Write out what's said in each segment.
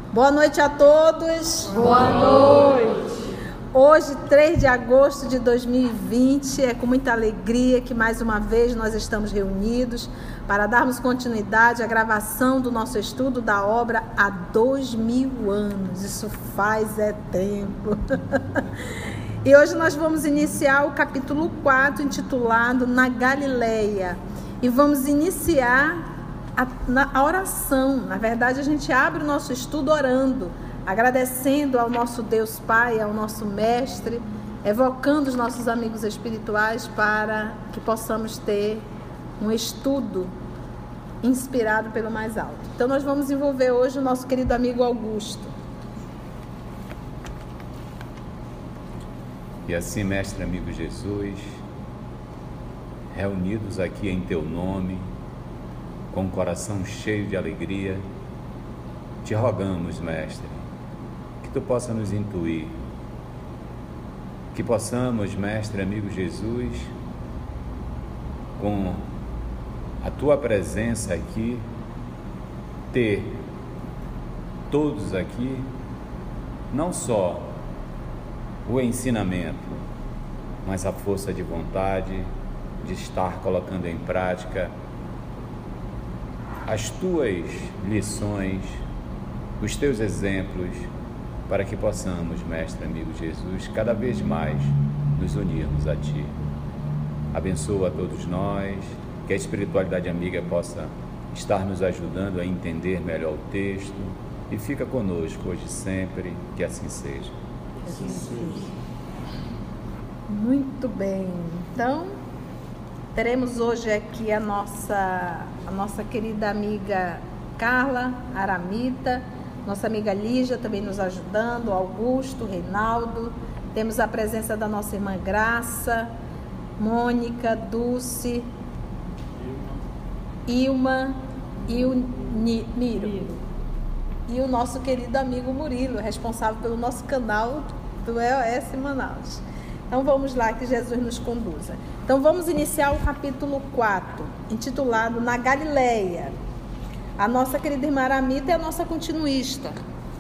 Boa noite a todos. Boa noite. Hoje, 3 de agosto de 2020, é com muita alegria que mais uma vez nós estamos reunidos para darmos continuidade à gravação do nosso estudo da obra há 2000 anos. Isso faz tempo. E hoje nós vamos iniciar o capítulo 4, intitulado Na Galileia. E vamos iniciar a oração. Na verdade, a gente abre o nosso estudo orando, agradecendo ao nosso Deus Pai, ao nosso Mestre, evocando os nossos amigos espirituais para que possamos ter um estudo inspirado pelo mais alto. Então, nós vamos envolver hoje o nosso querido amigo Augusto. E assim, Mestre amigo Jesus, reunidos aqui em Teu nome, com o coração cheio de alegria, te rogamos, Mestre, que Tu possa nos intuir, que possamos, Mestre amigo Jesus, com a Tua presença aqui, ter todos aqui, não só o ensinamento, mas a força de vontade de estar colocando em prática as Tuas lições, os Teus exemplos, para que possamos, Mestre amigo Jesus, cada vez mais nos unirmos a Ti. Abençoa a todos nós, que a espiritualidade amiga possa estar nos ajudando a entender melhor o texto, e fica conosco hoje e sempre, que assim seja. Muito bem. Então, teremos hoje aqui a nossa querida amiga Carla Aramita, nossa amiga Lígia também nos ajudando, Augusto, Reinaldo. Temos a presença da nossa irmã Graça, Mônica, Dulce, Ilma e o Miro. E o nosso querido amigo Murilo, responsável pelo nosso canal do EOS Manaus. Então vamos lá, que Jesus nos conduza. Então vamos iniciar o capítulo 4, intitulado Na Galileia. A nossa querida irmã Aramita é a nossa continuista.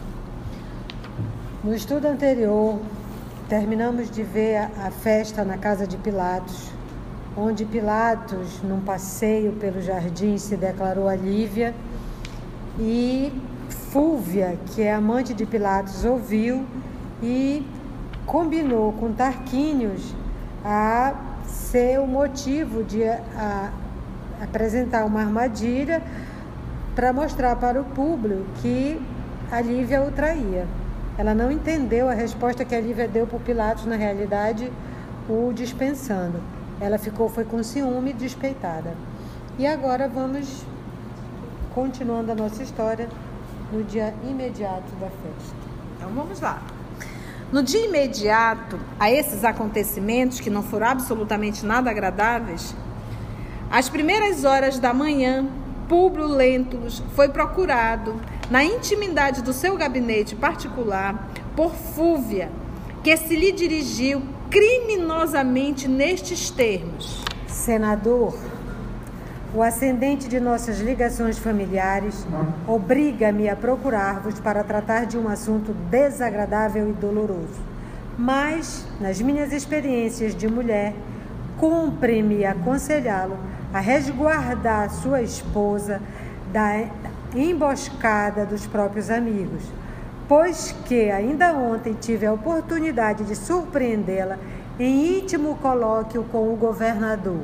No estudo anterior, terminamos de ver a festa na casa de Pilatos, onde Pilatos, num passeio pelo jardim, se declarou a Lívia, e Fúvia, que é amante de Pilatos, ouviu e combinou com Tarquínios a ser o motivo de apresentar uma armadilha para mostrar para o público que a Lívia o traía. Ela não entendeu a resposta que a Lívia deu para Pilatos, na realidade, o dispensando. Ela foi com ciúme despeitada. E agora vamos continuando a nossa história no dia imediato da festa. Então vamos lá. No dia imediato a esses acontecimentos, que não foram absolutamente nada agradáveis, às primeiras horas da manhã, Públio Lentulus foi procurado na intimidade do seu gabinete particular por Fúvia, que se lhe dirigiu criminosamente nestes termos: Senador, o ascendente de nossas ligações familiares obriga-me a procurar-vos para tratar de um assunto desagradável e doloroso. Mas, nas minhas experiências de mulher, cumpre-me aconselhá-lo a resguardar sua esposa da emboscada dos próprios amigos, pois que ainda ontem tive a oportunidade de surpreendê-la em íntimo colóquio com o governador.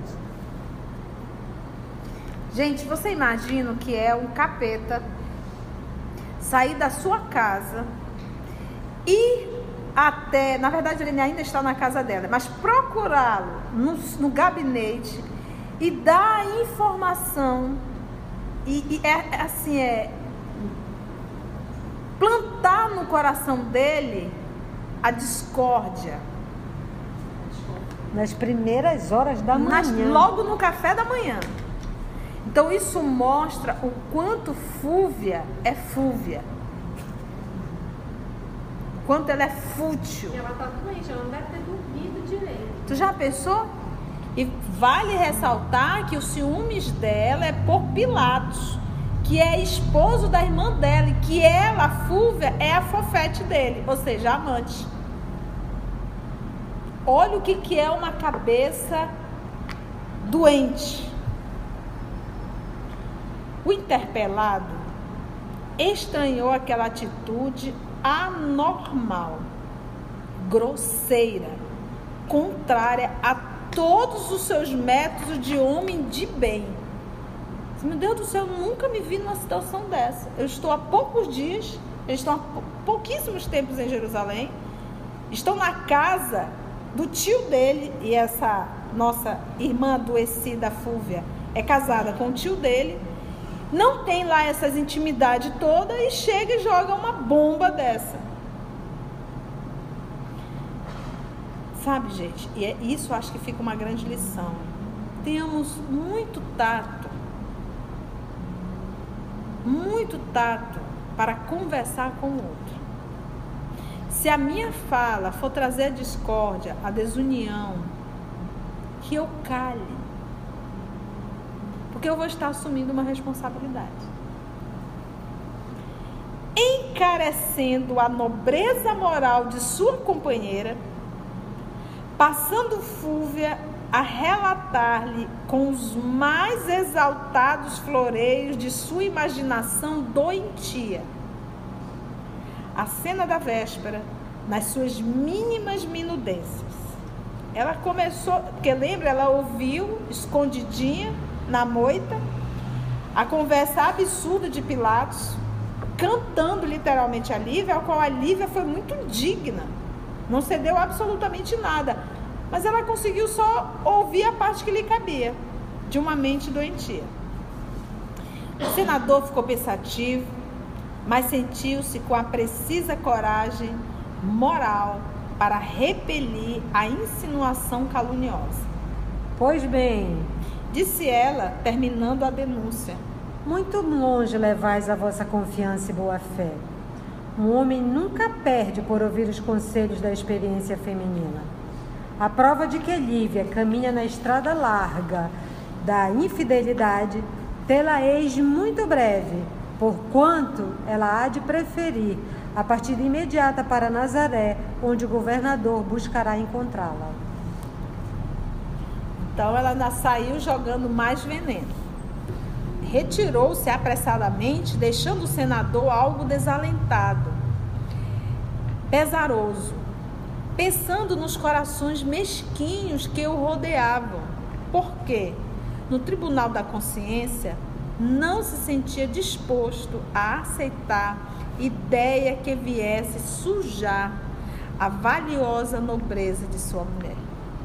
Gente, você imagina o que é um capeta sair da sua casa e até, na verdade ele ainda está na casa dela, mas procurá-lo no gabinete e dar a informação plantar no coração dele a discórdia. Nas primeiras horas da manhã. Logo no café da manhã. Então isso mostra o quanto Fúvia é Fúvia. O quanto ela é fútil. E ela está doente, ela não deve ter dormido direito. Tu já pensou? E vale ressaltar que os ciúmes dela é por Pilatos, que é esposo da irmã dela, e que ela, Fúvia, é a fofete dele, ou seja, a amante. Olha o que é uma cabeça doente. O interpelado estranhou aquela atitude anormal, grosseira, contrária a todos os seus métodos de homem de bem. Meu Deus do céu, eu nunca me vi numa situação dessa. Eu estou há poucos dias, eles estão há pouquíssimos tempos em Jerusalém, estão na casa do tio dele, e essa nossa irmã adoecida, Fúvia, é casada com o tio dele, não tem lá essas intimidades todas, e chega e joga uma bomba dessa. Sabe, gente, e isso acho que fica uma grande lição. Tenhamos muito tato para conversar com o outro. Se a minha fala for trazer a discórdia, a desunião, que eu cale, porque eu vou estar assumindo uma responsabilidade, encarecendo a nobreza moral de sua companheira, passando Fúvia a relatar-lhe com os mais exaltados floreios de sua imaginação doentia a cena da véspera nas suas mínimas minudências. Ela começou, porque lembra, ela ouviu escondidinha na moita a conversa absurda de Pilatos, cantando literalmente a Lívia, ao qual a Lívia foi muito digna, não cedeu absolutamente nada, mas ela conseguiu só ouvir a parte que lhe cabia, de uma mente doentia. O senador ficou pensativo, mas sentiu-se com a precisa coragem moral para repelir a insinuação caluniosa. Pois bem, disse ela, terminando a denúncia, muito longe levais a vossa confiança e boa fé. Um homem nunca perde por ouvir os conselhos da experiência feminina. A prova de que Lívia caminha na estrada larga da infidelidade, tê-la eis muito breve, porquanto ela há de preferir a partida imediata para Nazaré, onde o governador buscará encontrá-la. Então ela saiu jogando mais veneno. Retirou-se apressadamente, deixando o senador algo desalentado, pesaroso, pensando nos corações mesquinhos que o rodeavam, porque no tribunal da consciência não se sentia disposto a aceitar ideia que viesse sujar a valiosa nobreza de sua mulher.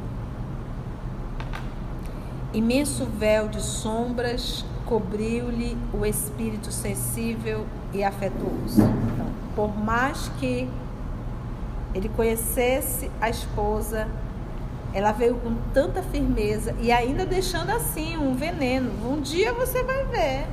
Imenso véu de sombras cobriu-lhe o espírito sensível e afetuoso. Então, por mais que ele conhecesse a esposa, ela veio com tanta firmeza e ainda deixando assim um veneno. Um dia você vai ver.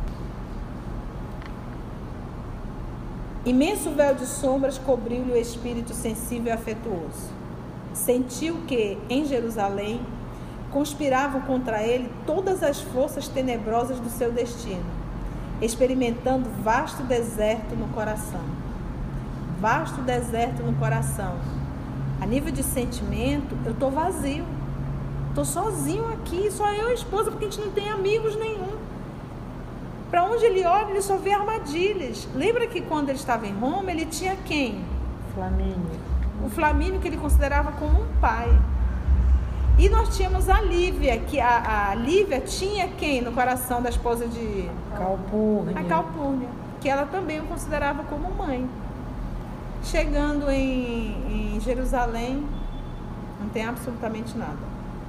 Imenso véu de sombras cobriu-lhe o espírito sensível e afetuoso. Sentiu que, em Jerusalém, conspiravam contra ele todas as forças tenebrosas do seu destino, experimentando vasto deserto no coração. Vasto deserto no coração. A nível de sentimento, eu estou vazio. Estou sozinho aqui, só eu e a esposa, porque a gente não tem amigos nenhum. Para onde ele olha, ele só vê armadilhas. Lembra que quando ele estava em Roma, ele tinha quem? Flamínio. O Flamínio, que ele considerava como um pai. E nós tínhamos a Lívia, que a Lívia tinha quem no coração da esposa de Calpurnia? A Calpurnia, que ela também o considerava como mãe. Chegando em Jerusalém, não tem absolutamente nada.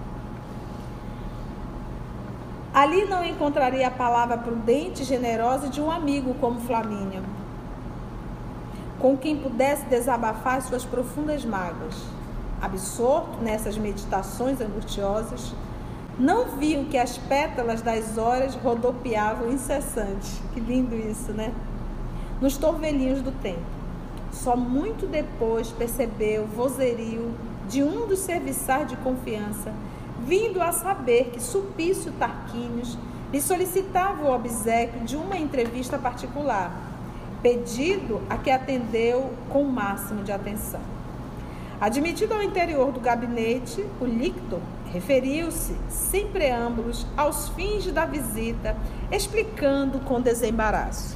Ali não encontraria a palavra prudente e generosa de um amigo como Flamínio, com quem pudesse desabafar suas profundas mágoas. Absorto nessas meditações angustiosas, não viu que as pétalas das horas rodopiavam incessante. Que lindo isso, né? Nos torvelinhos do tempo. Só muito depois percebeu o vozerio de um dos serviçais de confiança, vindo a saber que Sulpício Tarquínios lhe solicitava o obséquio de uma entrevista particular, pedido a que atendeu com o máximo de atenção. Admitido ao interior do gabinete, o lictor referiu-se, sem preâmbulos, aos fins da visita, explicando com desembaraço.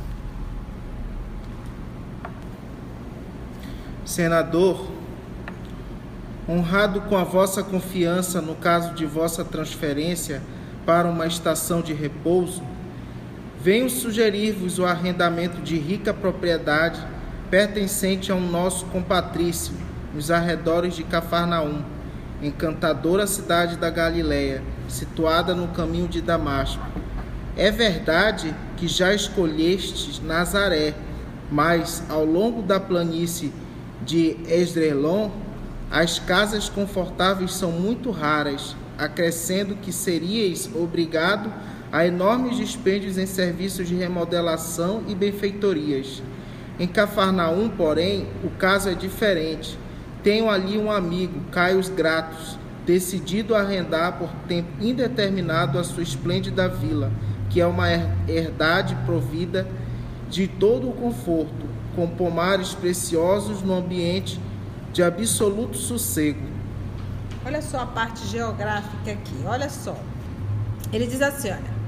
Senador, honrado com a vossa confiança no caso de vossa transferência para uma estação de repouso, venho sugerir-vos o arrendamento de rica propriedade pertencente a um nosso compatrício nos arredores de Cafarnaum, encantadora cidade da Galileia, situada no caminho de Damasco. É verdade que já escolhestes Nazaré, mas ao longo da planície de Esdrelon, as casas confortáveis são muito raras, acrescendo que seríeis obrigado a enormes dispêndios em serviços de remodelação e benfeitorias. Em Cafarnaum, porém, o caso é diferente. Tenho ali um amigo, Caius Gratus, decidido a arrendar por tempo indeterminado a sua esplêndida vila, que é uma herdade provida de todo o conforto, com pomares preciosos no ambiente de absoluto sossego. Olha só a parte geográfica aqui, olha só. Ele diz assim, olha.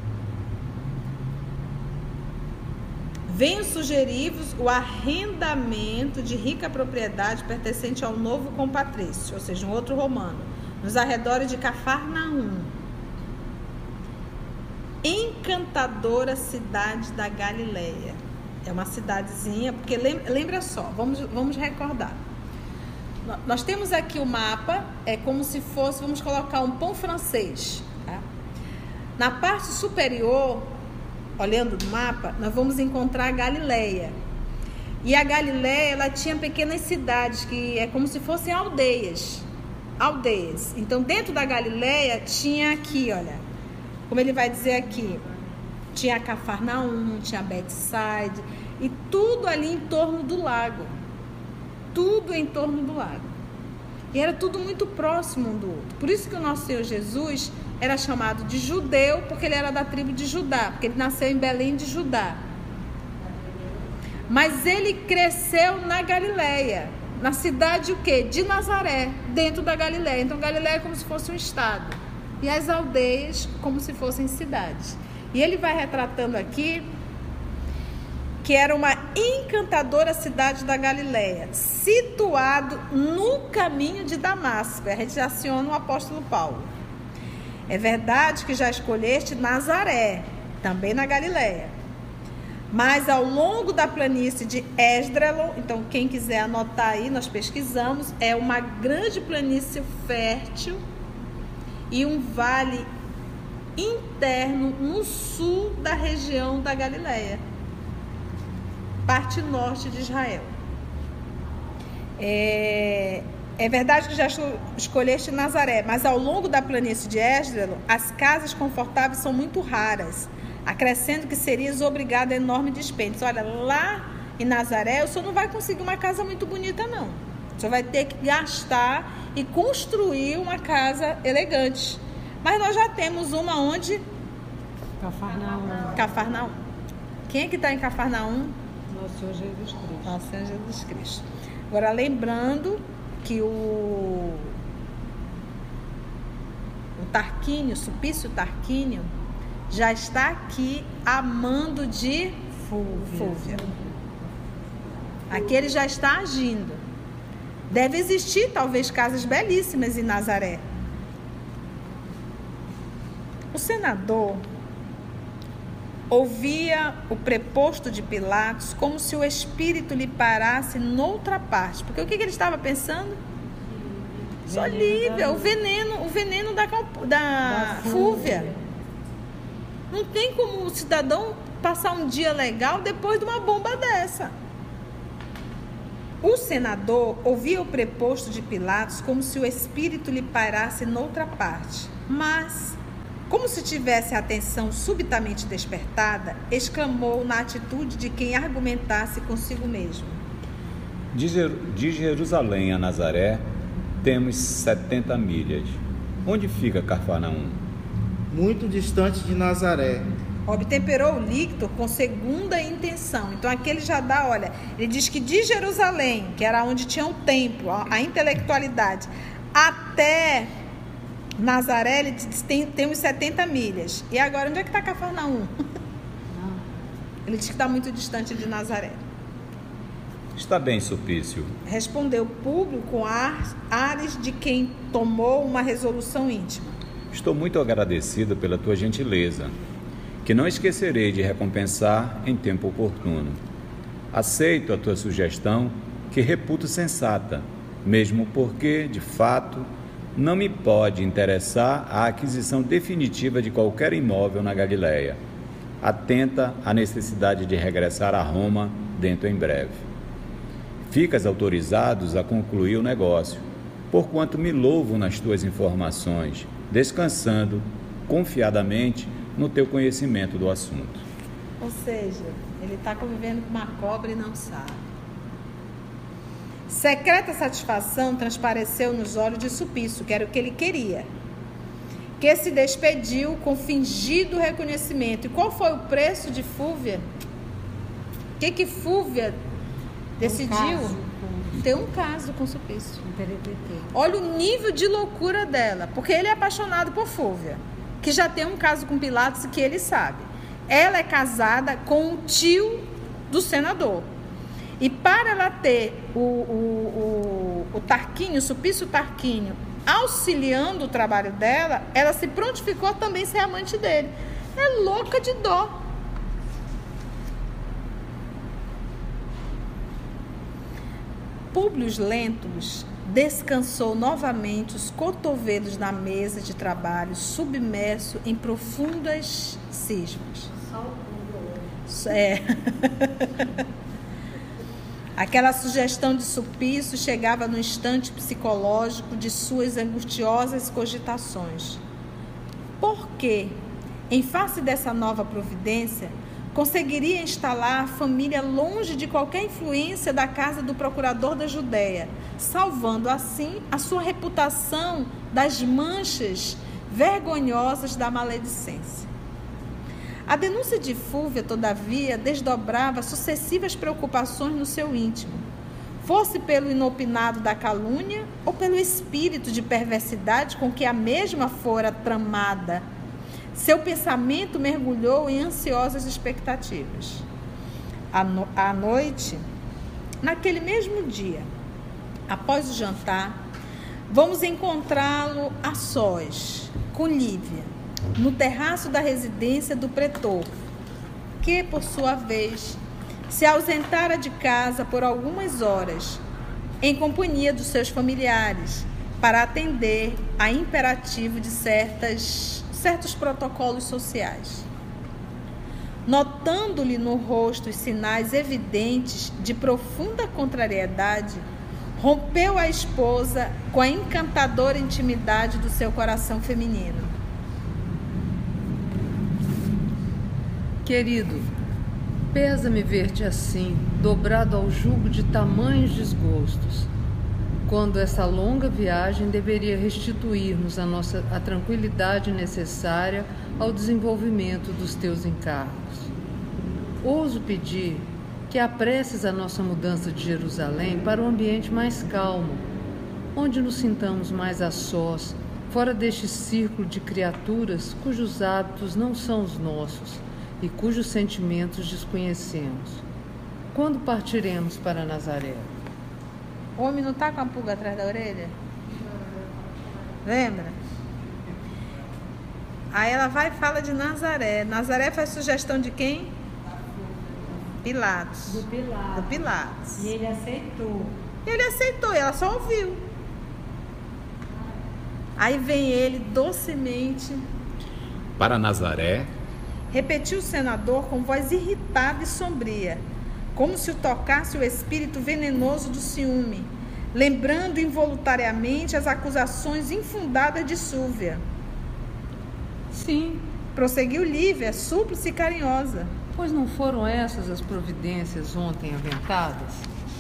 Venho sugerir-vos o arrendamento de rica propriedade pertencente ao novo compatrício, ou seja, um outro romano, nos arredores de Cafarnaum. Encantadora cidade da Galileia. É uma cidadezinha, porque lembra só, vamos recordar. Nós temos aqui o mapa, é como se fosse, vamos colocar um pão francês. Tá? Na parte superior, olhando no mapa, nós vamos encontrar a Galileia. E a Galileia, ela tinha pequenas cidades, que é como se fossem aldeias. Então, dentro da Galileia, tinha aqui, olha, como ele vai dizer aqui, tinha Cafarnaum, tinha Bethsaida, e tudo ali em torno do lago. Tudo em torno do lago. E era tudo muito próximo um do outro. Por isso que o nosso Senhor Jesus era chamado de judeu, porque ele era da tribo de Judá, porque ele nasceu em Belém de Judá. Mas ele cresceu na Galileia, na cidade o quê? De Nazaré, dentro da Galileia. Então Galileia é como se fosse um estado, e as aldeias como se fossem cidades. E ele vai retratando aqui que era uma encantadora cidade da Galileia, situado no caminho de Damasco. A gente aciona o apóstolo Paulo. É verdade que já escolheste Nazaré, também na Galileia, mas ao longo da planície de Esdrelon, então quem quiser anotar aí, nós pesquisamos, é uma grande planície fértil e um vale interno no sul da região da Galileia, parte norte de Israel. É verdade que já escolheste Nazaré, mas ao longo da planície de Esdrelon, as casas confortáveis são muito raras, acrescendo que serias obrigado a enorme dispêndio. Olha, lá em Nazaré, o senhor não vai conseguir uma casa muito bonita, não. O senhor vai ter que gastar e construir uma casa elegante. Mas nós já temos uma onde? Cafarnaum. Quem é que está em Cafarnaum? Nosso Senhor Jesus Cristo. Nosso Senhor Jesus Cristo. Agora, lembrando que o Tarquínio, Sulpício Tarquínio, já está aqui a mando de Fúvia. Aqui ele já está agindo. Deve existir, talvez, casas belíssimas em Nazaré. O senador ouvia o preposto de Pilatos como se o espírito lhe parasse noutra parte. Porque o que ele estava pensando? Só Lívia, o veneno da Fúvia. Não tem como o cidadão passar um dia legal depois de uma bomba dessa. O senador ouvia o preposto de Pilatos como se o espírito lhe parasse noutra parte. Mas, como se tivesse a atenção subitamente despertada, exclamou na atitude de quem argumentasse consigo mesmo. De Jerusalém a Nazaré, temos 70 milhas. Onde fica Cafarnaum? Muito distante de Nazaré, obtemperou o lictor com segunda intenção. Então aqui ele já dá, olha, ele diz que de Jerusalém, que era onde tinha o templo, a intelectualidade, até Nazaré, ele tem uns 70 milhas. E agora, onde é que está Cafarnaum? Ele diz que está muito distante de Nazaré. Está bem, Sulpício. Respondeu Públio com ares de quem tomou uma resolução íntima. Estou muito agradecido pela tua gentileza, que não esquecerei de recompensar em tempo oportuno. Aceito a tua sugestão, que reputo sensata, mesmo porque, de fato, não me pode interessar a aquisição definitiva de qualquer imóvel na Galileia. Atenta à necessidade de regressar a Roma dentro em breve. Ficas autorizados a concluir o negócio, porquanto me louvo nas tuas informações, descansando confiadamente no teu conhecimento do assunto. Ou seja, ele está convivendo com uma cobra e não sabe. Secreta satisfação transpareceu nos olhos de Sulpício, que era o que ele queria, que se despediu com fingido reconhecimento. E qual foi o preço de Fúvia? O que Fúvia decidiu? Ter um caso com Sulpício. Olha o nível de loucura dela, porque ele é apaixonado por Fúvia, que já tem um caso com Pilatos e que ele sabe. Ela é casada com o tio do senador. E para ela ter o Tarquínio, o Sulpício Tarquínio, auxiliando o trabalho dela, ela se prontificou também a ser amante dele. É louca de dó. Públio Lentulus descansou novamente os cotovelos na mesa de trabalho, submerso em profundas cismas. Aquela sugestão de Sulpício chegava no instante psicológico de suas angustiosas cogitações. Por quê? Em face dessa nova providência, conseguiria instalar a família longe de qualquer influência da casa do procurador da Judéia, salvando assim a sua reputação das manchas vergonhosas da maledicência. A denúncia de Fúvia, todavia, desdobrava sucessivas preocupações no seu íntimo, fosse pelo inopinado da calúnia ou pelo espírito de perversidade com que a mesma fora tramada. Seu pensamento mergulhou em ansiosas expectativas. À noite, naquele mesmo dia, após o jantar, vamos encontrá-lo a sós, com Lívia, no terraço da residência do pretor, que, por sua vez, se ausentara de casa por algumas horas, em companhia dos seus familiares, para atender a imperativo de certos protocolos sociais. Notando-lhe no rosto os sinais evidentes de profunda contrariedade, rompeu a esposa com a encantadora intimidade do seu coração feminino. Querido, pesa-me ver-te assim, dobrado ao jugo de tamanhos desgostos, quando essa longa viagem deveria restituir-nos a tranquilidade necessária ao desenvolvimento dos teus encargos. Ouso pedir que apresses a nossa mudança de Jerusalém para um ambiente mais calmo, onde nos sintamos mais a sós, fora deste círculo de criaturas cujos hábitos não são os nossos e cujos sentimentos desconhecemos. Quando partiremos para Nazaré? O homem não está com a pulga atrás da orelha? Lembra? Aí ela vai e fala de Nazaré. Nazaré faz sugestão de quem? Pilatos. Do Pilatos. E ele aceitou. E ela só ouviu. Aí vem ele docemente. Para Nazaré? Repetiu o senador com voz irritada e sombria, como se o tocasse o espírito venenoso do ciúme, lembrando involuntariamente as acusações infundadas de Súvia. Sim, prosseguiu Lívia, súplice e carinhosa. Pois não foram essas as providências ontem aventadas?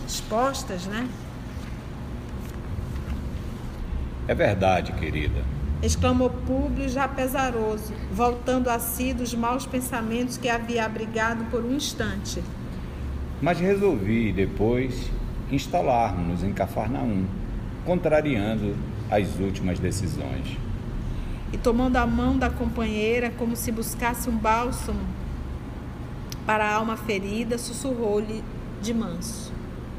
Expostas, né? É verdade, querida. exclamou Públio já pesaroso, voltando a si dos maus pensamentos que havia abrigado por um instante. Mas resolvi depois instalar-nos em Cafarnaum, contrariando as últimas decisões. E tomando a mão da companheira, como se buscasse um bálsamo para a alma ferida, sussurrou-lhe de manso: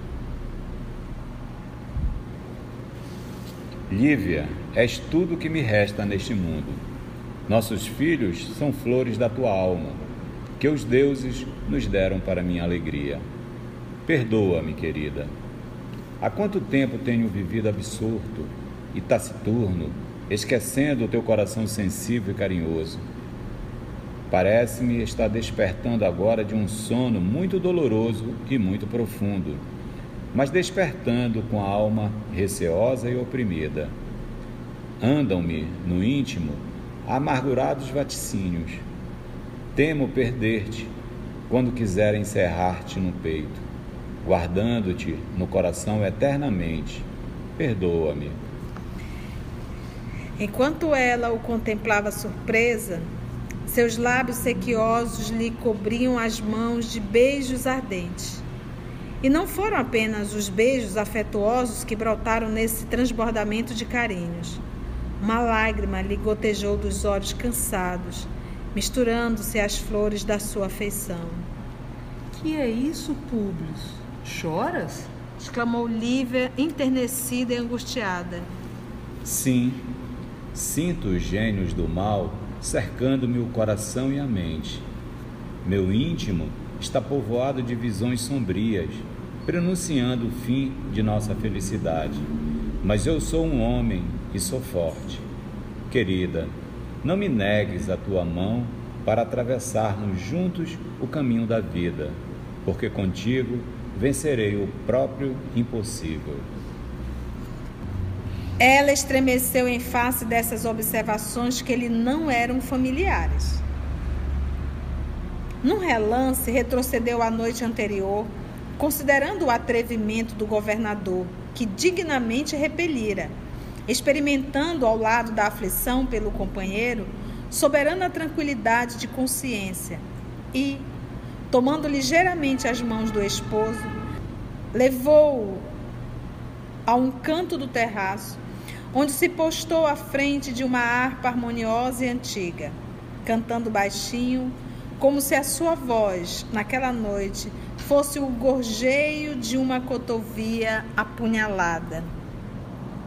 Lívia, és tudo o que me resta neste mundo. Nossos filhos são flores da tua alma, que os deuses nos deram para minha alegria. Perdoa-me, querida. Há quanto tempo tenho vivido absorto e taciturno, esquecendo o teu coração sensível e carinhoso. Parece-me estar despertando agora de um sono muito doloroso e muito profundo, mas despertando com a alma receosa e oprimida. Andam-me, no íntimo, amargurados vaticínios. Temo perder-te quando quiser encerrar-te no peito, guardando-te no coração eternamente. Perdoa-me. Enquanto ela o contemplava surpresa, seus lábios sequiosos lhe cobriam as mãos de beijos ardentes. E não foram apenas os beijos afetuosos que brotaram nesse transbordamento de carinhos. Uma lágrima lhe gotejou dos olhos cansados, misturando-se às flores da sua afeição. Que é isso, Públio? Choras? Exclamou Lívia, enternecida e angustiada. Sim, sinto os gênios do mal cercando-me o coração e a mente. Meu íntimo está povoado de visões sombrias, prenunciando o fim de nossa felicidade. Mas eu sou um homem e sou forte. Querida, não me negues a tua mão para atravessarmos juntos o caminho da vida, porque contigo vencerei o próprio impossível. Ela estremeceu em face dessas observações que lhe não eram familiares. Num relance, retrocedeu à noite anterior, considerando o atrevimento do governador, que dignamente repelira, experimentando ao lado da aflição pelo companheiro soberana tranquilidade de consciência e, tomando ligeiramente as mãos do esposo, levou-o a um canto do terraço, onde se postou à frente de uma harpa harmoniosa e antiga, cantando baixinho, como se a sua voz, naquela noite, fosse o gorjeio de uma cotovia apunhalada.